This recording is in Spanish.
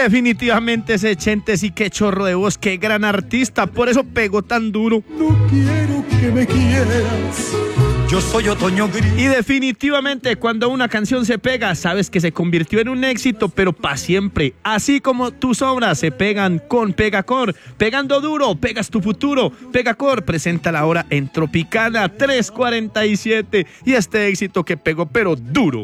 Definitivamente ese Chente sí que chorro de voz, qué gran artista, por eso pegó tan duro. No quiero que me quieras, yo soy otoño gris. Y definitivamente cuando una canción se pega, sabes que se convirtió en un éxito, pero para siempre. Así como tus obras se pegan con Pegacor. Pegando duro, pegas tu futuro. Pegacor presenta la hora en Tropicana 347. Y este éxito que pegó, pero duro.